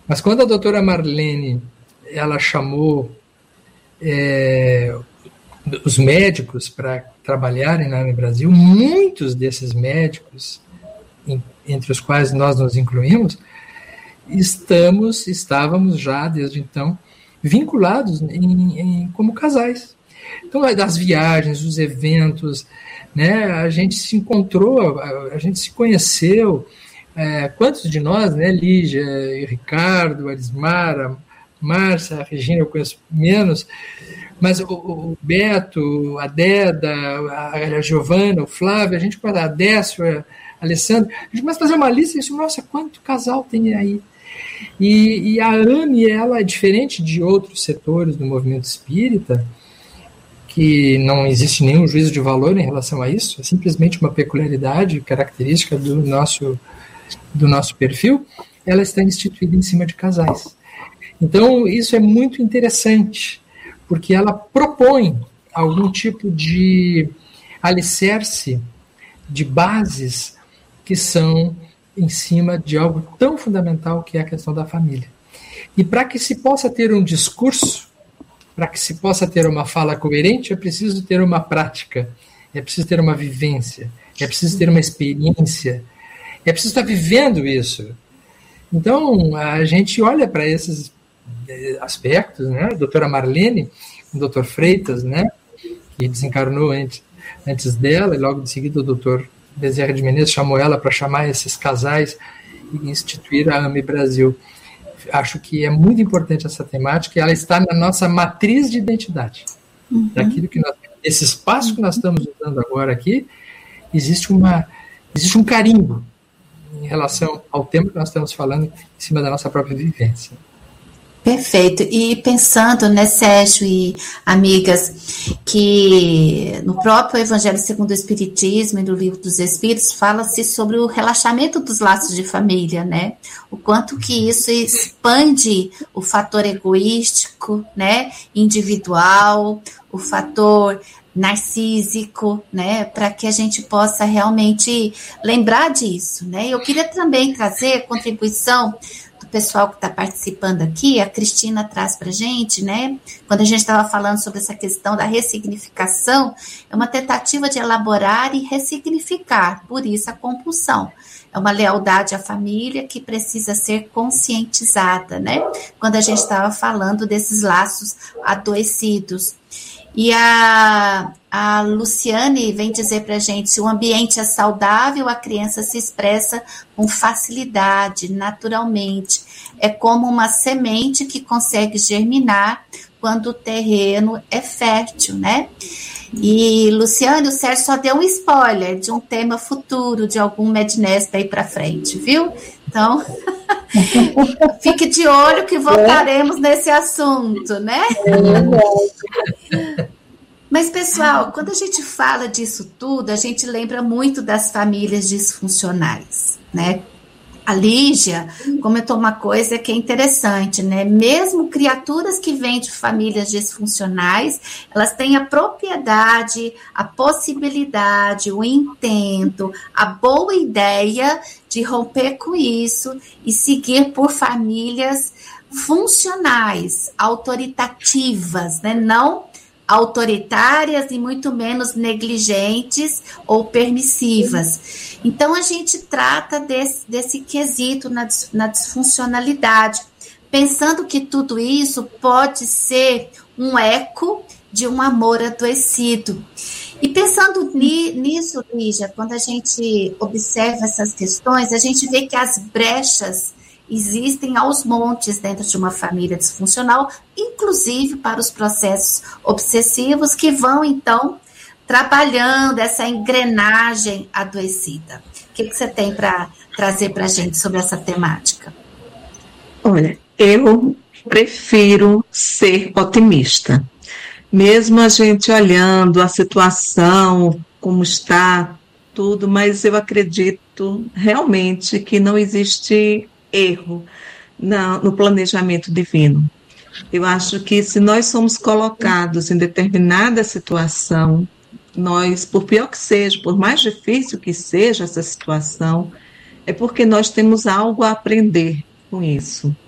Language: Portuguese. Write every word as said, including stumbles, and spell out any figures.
Mas quando a doutora Marlene ela chamou é, os médicos para trabalharem na AME Brasil, muitos desses médicos, em, entre os quais nós nos incluímos, estamos, estávamos já desde então vinculados em, em, como casais. Então, das viagens, dos eventos, né, a gente se encontrou, a, a gente se conheceu. É, quantos de nós, né, Lígia, Ricardo, Arismara, Márcia, a Regina eu conheço menos, mas o, o Beto, a Deda, a, a Giovana, o Flávio, a gente conhece a Décio, a Alessandra, a gente começa a fazer uma lista e diz, nossa, quanto casal tem aí? E, e a AME, ela é diferente de outros setores do movimento espírita, que não existe nenhum juízo de valor em relação a isso, é simplesmente uma peculiaridade, característica do nosso, do nosso perfil, ela está instituída em cima de casais. Então, isso é muito interessante, porque ela propõe algum tipo de alicerce, de bases que são em cima de algo tão fundamental que é a questão da família. E para que se possa ter um discurso, para que se possa ter uma fala coerente, é preciso ter uma prática, é preciso ter uma vivência, é preciso ter uma experiência, é preciso estar vivendo isso. Então, a gente olha para esses aspectos, né? A doutora Marlene, o doutor Freitas, né? Que desencarnou antes, antes dela, e logo de seguida o doutor Bezerra de Menezes chamou ela para chamar esses casais e instituir a AME Brasil. Acho que é muito importante essa temática e ela está na nossa matriz de identidade. Uhum. Daquilo que nós, esse espaço que nós estamos usando agora aqui, existe, uma, existe um carimbo em relação ao tema que nós estamos falando em cima da nossa própria vivência. Perfeito. E pensando, né, Sérgio e amigas, que no próprio Evangelho segundo o Espiritismo e no Livro dos Espíritos fala-se sobre o relaxamento dos laços de família, né? O quanto que isso expande o fator egoístico, né, individual, o fator narcísico, né, para que a gente possa realmente lembrar disso, né? Eu queria também trazer contribuição do pessoal que está participando aqui. A Cristina traz para a gente, né, quando a gente estava falando sobre essa questão da ressignificação, é uma tentativa de elaborar e ressignificar, por isso a compulsão. É uma lealdade à família que precisa ser conscientizada, né, quando a gente estava falando desses laços adoecidos. E a, a Luciane vem dizer para a gente, se o ambiente é saudável, a criança se expressa com facilidade, naturalmente. É como uma semente que consegue germinar quando o terreno é fértil, né? E, Luciane, o Sérgio só deu um spoiler de um tema futuro, de algum Mednest aí para frente, viu? Então, fique de olho que voltaremos nesse assunto, né? Mas, pessoal, quando a gente fala disso tudo, a gente lembra muito das famílias disfuncionais, né? A Lígia comentou uma coisa que é interessante, né? Mesmo criaturas que vêm de famílias disfuncionais, elas têm a propriedade, a possibilidade, o intento, a boa ideia de romper com isso e seguir por famílias funcionais, autoritativas, né? Não autoritárias e muito menos negligentes ou permissivas. Então, a gente trata desse, desse quesito na, na disfuncionalidade, pensando que tudo isso pode ser um eco de um amor adoecido. E pensando ni, nisso, Lígia, quando a gente observa essas questões, a gente vê que as brechas existem aos montes dentro de uma família disfuncional, inclusive para os processos obsessivos que vão, então, trabalhando essa engrenagem adoecida. O que, que você tem para trazer para a gente sobre essa temática? Olha, eu prefiro ser otimista. Mesmo a gente olhando a situação, como está, tudo, mas eu acredito realmente que não existe erro na, no planejamento divino. Eu acho que se nós somos colocados em determinada situação, nós, por pior que seja, por mais difícil que seja essa situação, é porque nós temos algo a aprender com isso.